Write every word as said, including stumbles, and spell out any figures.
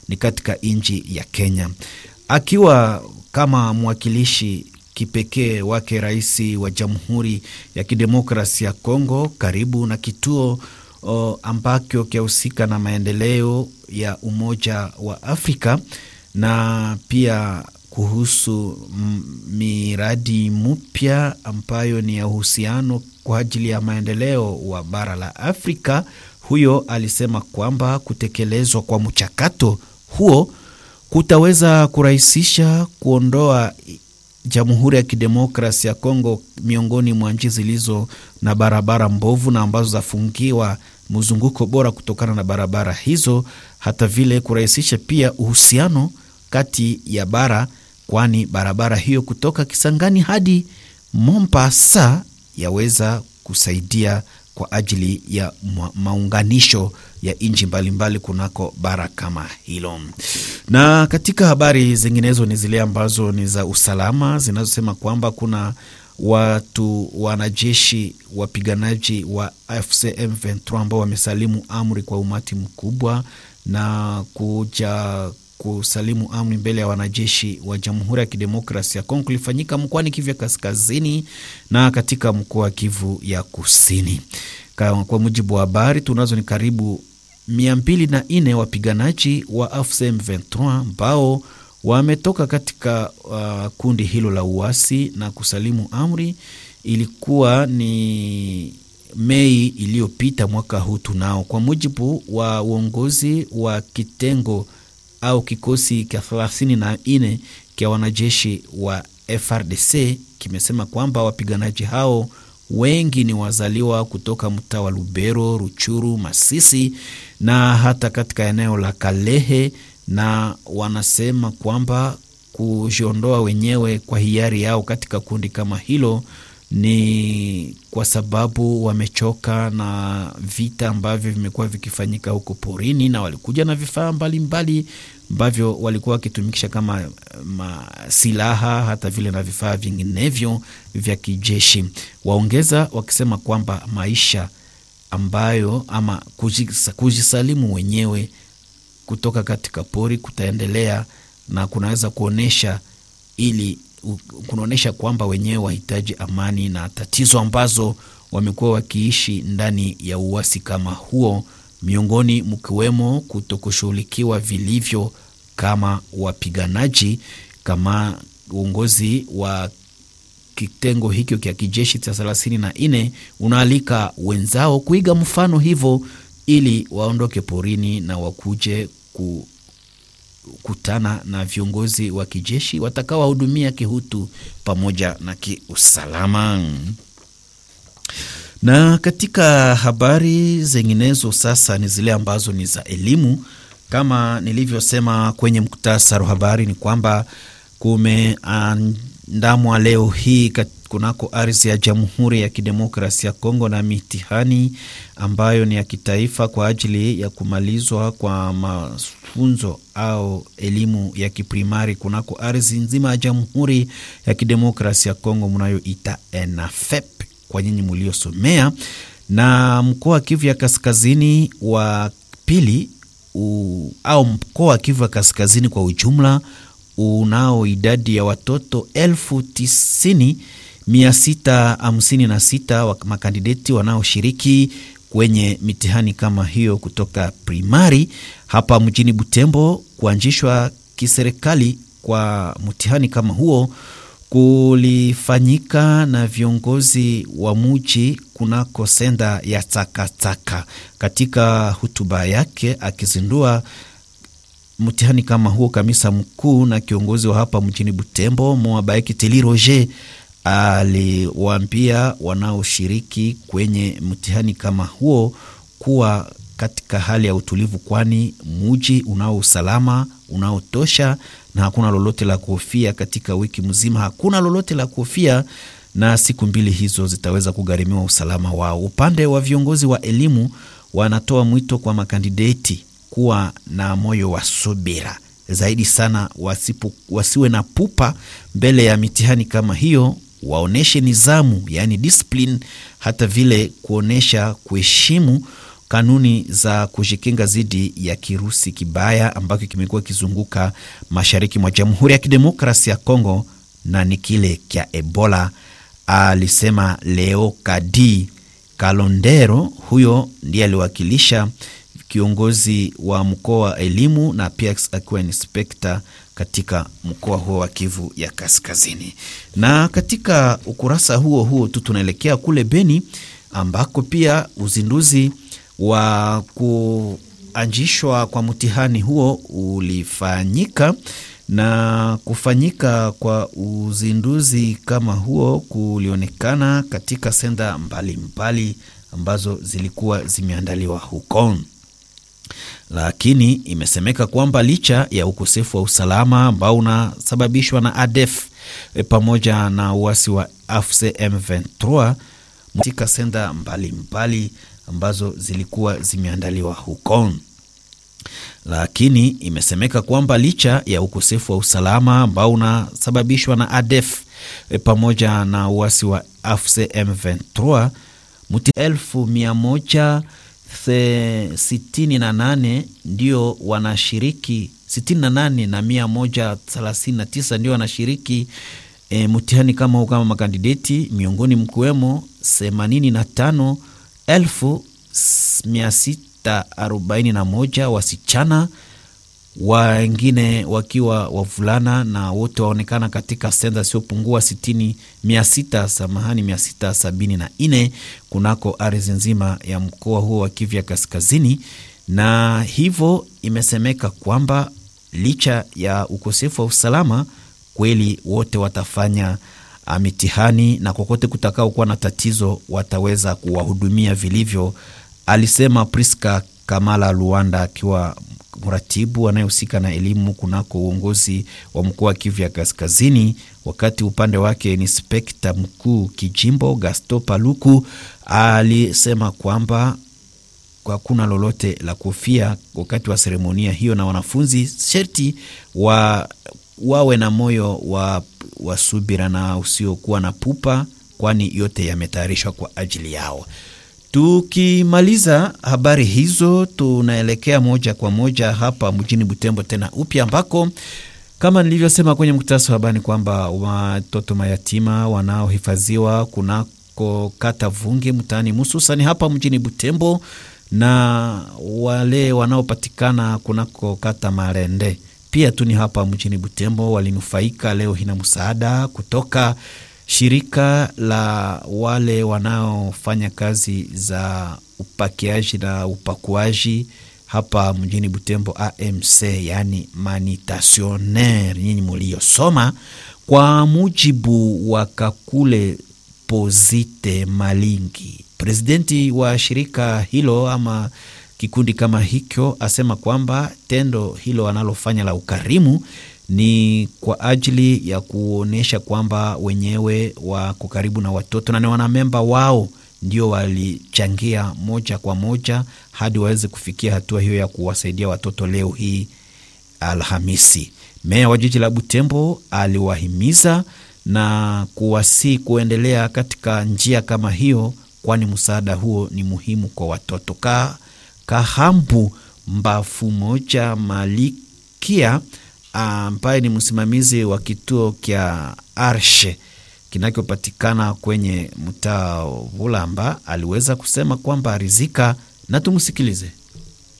ni katika nchi ya Kenya. Akiwa kama mwakilishi kipekee wake rais wa Jamhuri ya Kidemokrasia ya Kongo karibu na kituo o, ambako kiahusika na maendeleo ya Umoja wa Afrika na pia kuhusu miradi mpya ambayo ni ya uhusiano kwa ajili ya maendeleo wa bara la Afrika. Huyo alisema kwamba kutekelezwa kwa mchakato huo kutaweza kurahisisha kuondoa Jamhuri ya Kidemokrasia ya Kongo miongoni mwa nchi zilizo na barabara mbovu na ambazo zafungiwa mzunguko bora kutokana na barabara hizo, hata vile kurahisisha pia uhusiano kati ya bara, kwani barabara hiyo kutoka Kisangani hadi Mombasa yaweza kusaidia kwa ajili ya maunganisho ya nchi mbalimbali kunako bara kama hilo. Na katika habari zinginezo ni zile ambazo ni za usalama zinazosema kwamba kuna watu wanajeshi wapiganaji wa A F C M ishirini na tatu ambao wamesalimu amri kwa umati mkubwa na kuja kusalimu amri mbele ya wanajeshi wa Jamhuri ya Kidemokrasia ya Kongo kulifanyika mkoani Kivu ya Kaskazini na katika mkoa wa Kivu ya Kusini. Kwa mujibu wa habari tunazo ni karibu mia mbili na nne wapiganaji wa A F C M ishirini na tatu ambao wametoka katika uh, kundi hilo la uasi na kusalimu amri. Ilikuwa ni Mei iliyopita mwaka huu tunao. Kwa mujibu wa uongozi wa kitengo au kikosi kia thelathini na nne kia wanajeshi wa F R D C kimesema kwamba wapiganaji hao wengi ni wazaliwa kutoka mtaa wa Lubero, Ruchuru, Masisi na hata katika eneo la Kalehe, na wanasema kwamba kujiondoa wenyewe kwa hiari yao katika kundi kama hilo ni kwa sababu wamechoka na vita ambavyo vimekuwa vikifanyika huko porini, na walikuja na vifaa mbalimbali ambavyo walikuwa wakitumikisha kama ma, silaha hata vile na vifaa vinginevyo vya kijeshi. Waongeza wakisema kwamba maisha ambayo ama kujisalimu wenyewe kutoka katika pori kutaendelea na kunaweza kuonesha ili kunaonesha kwamba wenyewe wahitaji amani na tatizo ambazo wamekuwa wakiishi ndani ya uasi kama huo, miongoni mkiwemo kutokushughulikiwa vilivyo kama wapiganaji. Kama uongozi wa kitengo hicho kia kijeshi cha thelathini na nne unaalika wenzao kuiga mfano hivyo ili waondoke porini na wakuje ku kutana na viongozi wa kijeshi watakao wahudumia kihutu pamoja na kiusalama. Na katika habari zinginezo sasa ni zile ambazo ni za elimu. Kama nilivyosema kwenye mkutasari wa habari ni kwamba kumeandamwa leo hii kunako ardhi ya Jamhuri ya Kidemokrasia ya Kongo na mitihani ambayo ni ya kitaifa kwa ajili ya kumalizwa kwa mafunzo au elimu ya kiprimari kunako ardhi nzima ya Jamhuri ya Kidemokrasia ya Kongo mnayoita ENAFEP kwa nyinyi mliosomea. Na mkoa wa Kivu ya Kaskazini wa pili u, au mkoa wa Kivu ya Kaskazini kwa ujumla unao idadi ya watoto elfu tisini mia sita hamsini na sita wa makandideti wanaoshiriki kwenye mitihani kama hiyo kutoka primari. Hapa mjini Butembo kuanzishwa kiserikali kwa mtihani kama huo kulifanyika na viongozi wa mji kunako senda ya Takataka. Katika hutuba yake akizindua mtihani kama huo, kamisa mkuu na kiongozi wa hapa mjini Butembo Mwabaeki Teli Roger aliwaambia wanaoshiriki kwenye mtihani kama huo kuwa katika hali ya utulivu, kwani mji unao usalama unaotosha na hakuna lolote la kuhofia. Katika wiki mzima hakuna lolote la kuhofia, na siku mbili hizo zitaweza kugharimiwa usalama wao. Upande wa viongozi wa elimu wanatoa mwito kwa makandideti kuwa na moyo wa subira zaidi sana, wasipu, wasiwe na pupa mbele ya mitihani kama hiyo, waoneshe nizamu yani discipline, hata vile kuonesha kuheshimu kanuni za kujikinga dhidi ya kirusi kibaya ambacho kimekuwa kizunguka mashariki mwa Jamhuri ya Kidemokrasia ya Kongo na ni kile kia Ebola, alisema Leo Kadi Kalondero. Huyo ndiye aliwakilisha kiongozi wa mkoa wa elimu na pia akiwa inspekta katika mkoa huo wa Kivu ya Kaskazini. Na katika ukurasa huo huo tu tunaelekea kule Beni ambako pia uzinduzi wa kuanzishwa kwa mtihani huo ulifanyika, na kufanyika kwa uzinduzi kama huo kulionekana katika senda mbalimbali ambazo zilikuwa zimeandaliwa huko. Lakini imesemeka kwamba licha ya ukosefu wa usalama ambao unasababishwa na A D F e pamoja na uasi wa A F C M ishirini na tatu katika senda mbalimbali ambazo zilikuwa zimeandaliwa huko. Lakini imesemeka kwamba licha ya ukosefu wa usalama ambao unasababishwa na A D F e pamoja na uasi wa A F C M ishirini na tatu muti elfu mia moja sitini na nane ndio wanashiriki, sitini na nane na mia moja thelathini na tisa ndio wanashiriki e, mtihani kama huu kama makandideti, miongoni mkiwemo themanini na tano elfu mia sita arobaini na moja wasichana, wengine wakiwa wavulana, na wote waonekana katika senda siopungua sitini mia sita samahani mia sita sabini na nne kunako ardhi nzima ya mkoa huo wa Kivu ya Kaskazini. Na hivyo imesemeka kwamba licha ya ukosefu wa usalama kweli wote watafanya mitihani, na kokote kutakao kuwa na tatizo wataweza kuwahudumia vilivyo, alisema Priska Kamala Luanda akiwa mratibu anayehusika na elimu kunako uongozi wa mkoa wa Kivu ya Kaskazini. Wakati upande wake inspekta mkuu kijimbo Gaston Paluku alisema kwamba kwa kuna lolote la kufia wakati wa seremonia hiyo, na wanafunzi sherti wa wawe na moyo wa, wa subira na usiokuwa na pupa, kwani yote yametayarishwa kwa ajili yao. Tukimaliza habari hizo, tunaelekea moja kwa moja hapa mjini Butembo tena upya, ambako kama nilivyosema kwenye mkutasa wa habari kwamba watoto mayatima wanaohifadhiwa kunako kata Vungi mtaani Mususa ni hapa mjini Butembo, na wale wanaopatikana kunako kata Marende pia tu ni hapa mjini Butembo walinufaika leo hina msaada kutoka shirika la wale wanaofanya kazi za upakiaji na upakuaji hapa mjini Butembo, A M C, yani manitasioner nyinyi mliosoma. Kwa mujibu wa Kakule Pozite Malingi, presidenti wa shirika hilo ama kikundi kama hicho, asema kwamba tendo hilo analofanya la ukarimu ni kwa ajili ya kuonesha kwamba wenyewe wako karibu na watoto na ni wanamemba wao ndio walichangia moja kwa moja hadi waweze kufikia hatua hiyo ya kuwasaidia watoto leo hii Alhamisi. Meya wa jiji la Butembo aliwahimiza na kuwasi kuendelea katika njia kama hiyo, kwani msaada huo ni muhimu kwa watoto. Ka, Kahambu Mbafu moja Malikia ambaye ni msimamizi wa kituo kia Arshe kinachopatikana kwenye mtaa Bulamba aliweza kusema kwamba rizika, na tumusikilize.